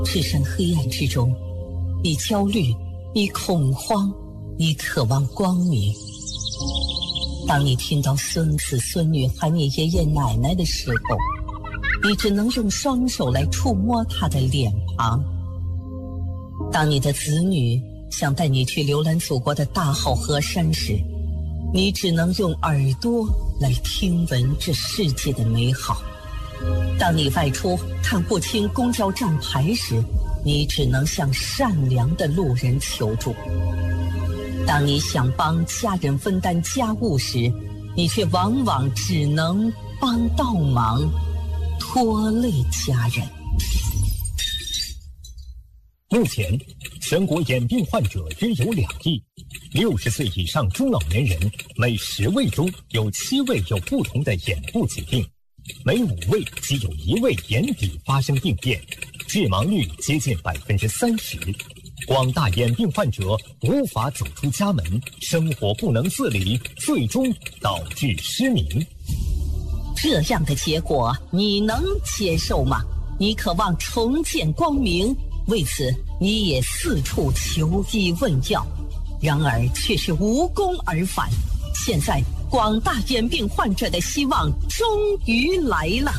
置身黑暗之中，你焦虑，你恐慌，你渴望光明。当你听到孙子孙女喊你爷爷奶奶的时候，你只能用双手来触摸他的脸庞。当你的子女想带你去浏览祖国的大好河山时，你只能用耳朵来听闻这世界的美好。当你外出看不清公交站牌时，你只能向善良的路人求助。当你想帮家人分担家务时，你却往往只能帮倒忙，拖累家人。 目前，全国眼病患者约有2亿，60岁以上中老年人每10位中有7位有不同的眼部疾病，每5位即有1位眼底发生病变，致盲率接近30%。广大眼病患者无法走出家门，生活不能自理，最终导致失明。 这样的结果你能接受吗？你渴望重见光明，为此你也四处求医问药，然而却是无功而返。现在广大眼病患者的希望终于来了。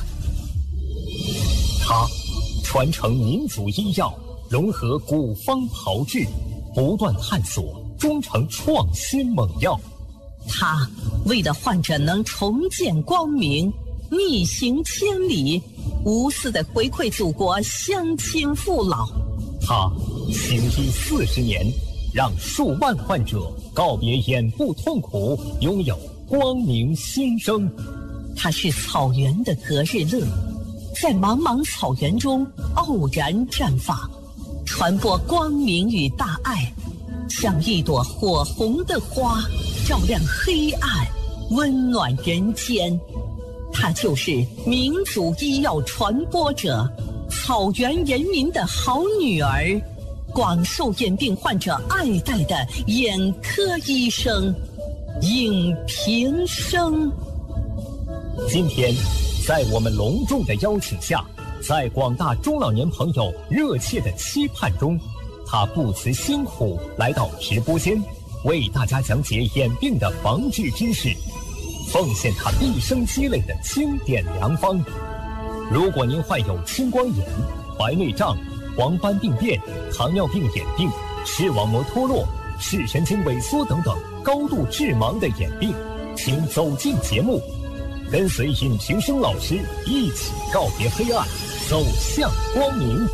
他传承民族医药，融合古方炮制，不断探索，终成创新猛药。 他为了患者能重见光明，逆行千里，无私的回馈祖国乡亲父老。 他行医40年，让数万患者告别眼部痛苦，拥有光明新生。 他是草原的隔日乐，在茫茫草原中傲然绽放，传播光明与大爱，像一朵火红的花，照亮黑暗，温暖人间。他就是民族医药传播者，草原人民的好女儿，广受眼病患者爱戴的眼科医生尹平生。 今天，在我们隆重的邀请下，在广大中老年朋友热切的期盼中，他不辞辛苦来到直播间，为大家讲解眼病的防治知识，奉献他毕生积累的经典良方。如果您患有青光眼、白内障、黄斑病变、糖尿病眼病、视网膜脱落、视神经萎缩等等高度致盲的眼病，请走进节目，跟随尹平生老师一起告别黑暗，走向光明。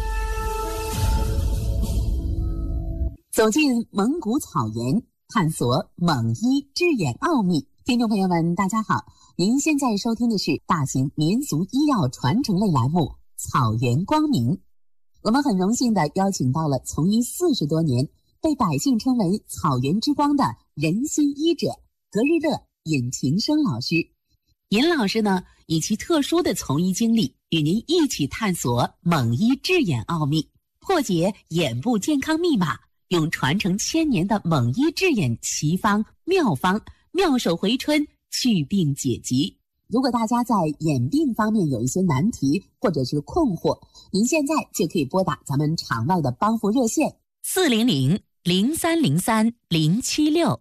走进蒙古草原，探索蒙医治眼奥秘。听众朋友们，大家好，您现在收听的是大型民俗医药传承类栏目《草原光明》。我们很荣幸地邀请到了从医40多年，被百姓称为草原之光的人心医者隔日乐尹平生老师。尹老师呢，以其特殊的从医经历，与您一起探索蒙医治眼奥秘，破解眼部健康密码，用传承1000年的蒙医治眼奇方妙方，妙手回春，祛病解疾。如果大家在眼病方面有一些难题或者是困惑，您现在就可以拨打咱们场外的帮扶热线400-0303-076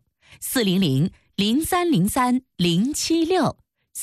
400-0303-076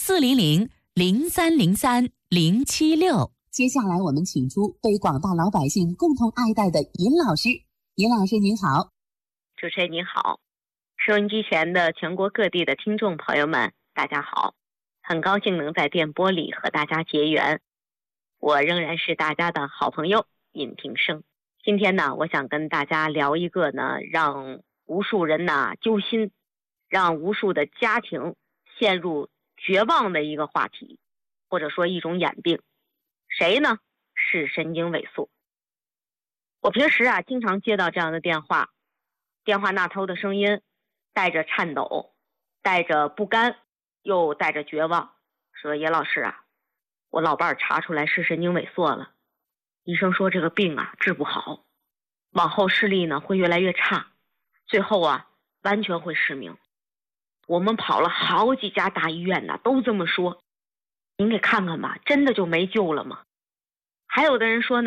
400-0303-076。接下来我们请出被广大老百姓共同爱戴的尹老师。尹老师您好。 主持人您好，收音机前的全国各地的听众朋友们大家好，很高兴能在电波里和大家结缘。我仍然是大家的好朋友尹平生。今天呢，我想跟大家聊一个呢，让无数人呢揪心，让无数的家庭陷入绝望的一个话题，或者说一种眼病。谁呢？视神经萎缩。我平时啊经常接到这样的电话，电话那头的声音带着颤抖，带着不甘，又带着绝望，说叶老师啊，我老伴儿查出来视神经萎缩了，医生说这个病啊治不好，往后视力呢会越来越差，最后啊完全会失明。我们跑了好几家大医院呢，都这么说，您给看看吧，真的就没救了吗？还有的人说呢，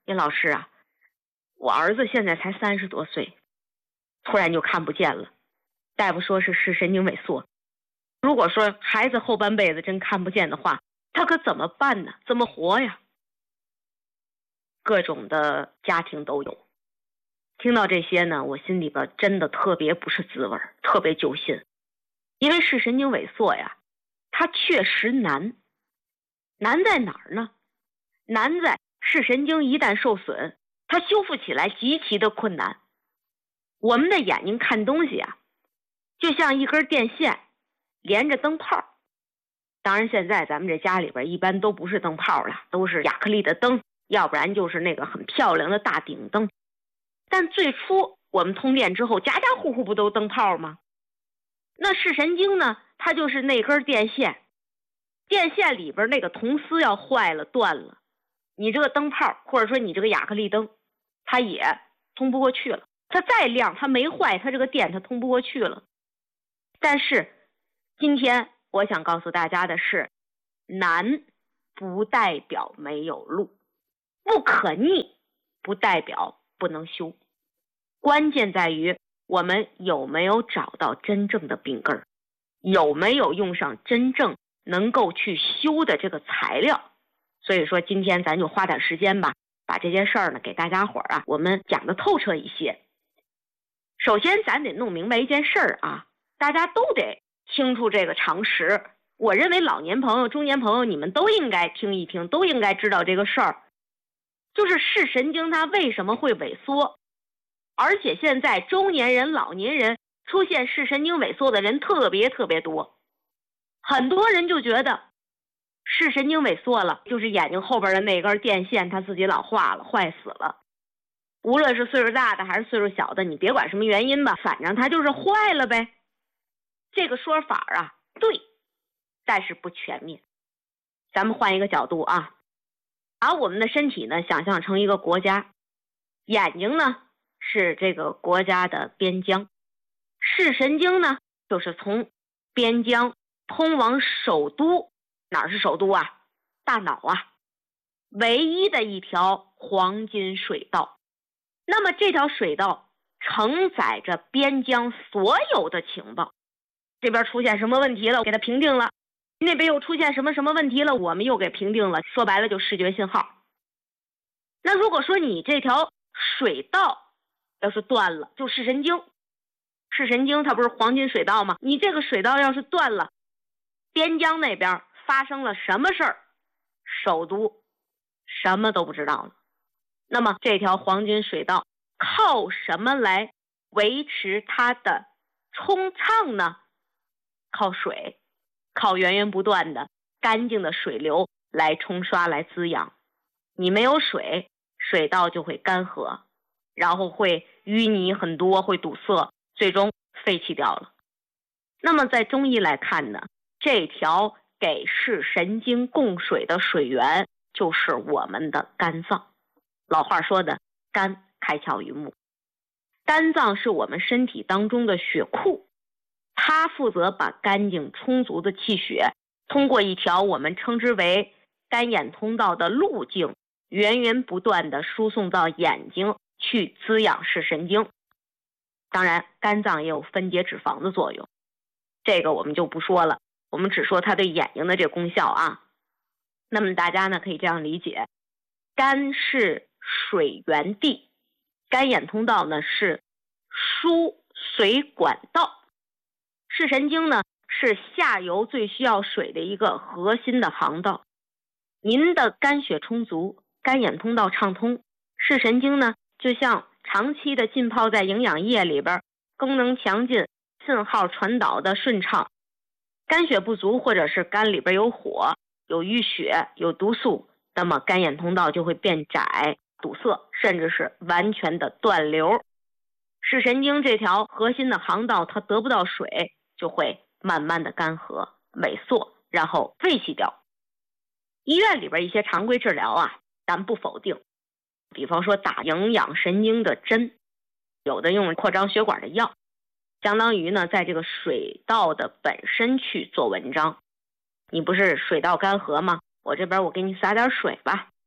老师啊，我儿子现在才30多岁，突然就看不见了，大夫说是视神经萎缩。如果说孩子后半辈子真看不见的话，他可怎么办呢？怎么活呀？各种的家庭都有。听到这些呢，我心里边真的特别不是滋味，特别揪心。因为视神经萎缩呀，它确实难。难在哪儿呢？难在视神经一旦受损，它修复起来极其的困难。我们的眼睛看东西啊，就像一根电线连着灯泡。当然现在咱们这家里边一般都不是灯泡了，都是亚克力的灯，要不然就是那个很漂亮的大顶灯。但最初我们通电之后，家家户户不都灯泡吗？那视神经呢，它就是那根电线，电线里边那个铜丝要坏了断了，你这个灯泡或者说你这个亚克力灯，它也通不过去了。它再亮，它没坏，它这个电它通不过去了。但是今天我想告诉大家的是，难不代表没有路，不可逆不代表不能修。关键在于我们有没有找到真正的病根儿，有没有用上真正能够去修的这个材料。所以说今天咱就花点时间吧，把这件事儿呢给大家伙儿啊，我们讲的透彻一些。首先咱得弄明白一件事儿啊，大家都得清楚这个常识。我认为老年朋友、中年朋友你们都应该听一听，都应该知道这个事儿，就是视神经它为什么会萎缩。而且现在中年人、老年人出现视神经萎缩的人特别多，很多人就觉得视神经萎缩了，就是眼睛后边的那根电线它自己老化了，坏死了。无论是岁数大的还是岁数小的，你别管什么原因吧，反正它就是坏了呗。这个说法啊，对，但是不全面。咱们换一个角度啊，把我们的身体呢想象成一个国家，眼睛呢是这个国家的边疆，视神经呢就是从边疆通往首都。哪儿是首都啊？大脑啊，唯一的一条黄金水道。那么这条水道承载着边疆所有的情报，这边出现什么问题了，给它评定了，那边又出现什么问题了，我们又给评定了，说白了就视觉信号。那如果说你这条水道要是断了，就视神经，视神经它不是黄金水道吗？你这个水道要是断了，边疆那边发生了什么事儿，首都什么都不知道了。那么这条黄金水道靠什么来维持它的通畅呢？靠水，靠源源不断的干净的水流来冲刷来滋养。你没有水，水道就会干涸，然后会淤泥很多，会堵塞，最终废弃掉了。那么在中医来看呢，这条给视神经供水的水源就是我们的肝脏。老话说的，肝开窍于目，肝脏是我们身体当中的血库，它负责把干净充足的气血通过一条我们称之为肝眼通道的路径，源源不断的输送到眼睛去滋养视神经。当然肝脏也有分解脂肪的作用，这个我们就不说了，我们只说它对眼睛的这功效啊。那么大家呢可以这样理解，肝是水源地，肝眼通道呢是输水管道，视神经呢是下游最需要水的一个核心的航道。您的肝血充足，肝眼通道畅通，视神经呢就像长期的浸泡在营养液里边，功能强劲，信号传导的顺畅。肝血不足或者是肝里边有火、有淤血、有毒素，那么肝眼通道就会变窄、堵塞，甚至是完全的断流。视神经这条核心的航道它得不到水，就会慢慢的干涸、萎缩，然后废弃掉。医院里边一些常规治疗啊，咱不否定，比方说打营养神经的针，有的用扩张血管的药，相当于呢在这个水道的本身去做文章。你不是水道干涸吗？我这边我给你撒点水吧。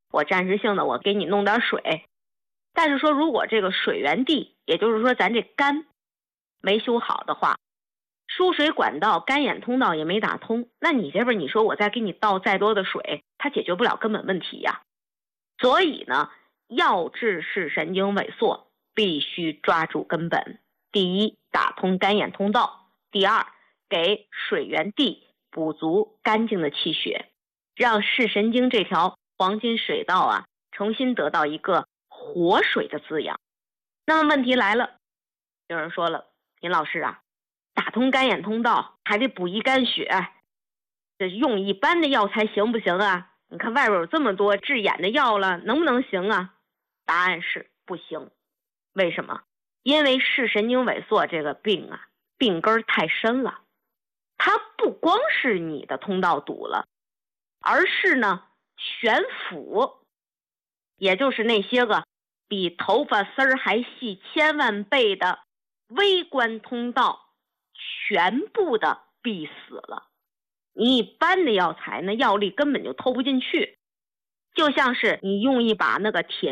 我暂时性的我给你弄点水。但是说如果这个水源地，也就是说咱这肝没修好的话，输水管道、干眼通道也没打通，那你这边你说我再给你倒再多的水，它解决不了根本问题呀。所以呢，要治视神经萎缩，必须抓住根本。第一，打通干眼通道；第二，给水源地补足干净的气血，让视神经这条黄金水道啊，重新得到一个活水的滋养。那么问题来了，有人说了，林老师啊，打通干眼通道还得补益肝血，这用一般的药材行不行啊？你看外边有这么多治眼的药了，能不能行啊？答案是不行。为什么？因为视神经萎缩这个病啊，病根太深了，它不光是你的通道堵了，而是呢悬浮，也就是那些个比头发丝儿还细千万倍的微观通道全部的闭死了。你一般的药材呢，药力根本就透不进去，就像是你用一把那个铁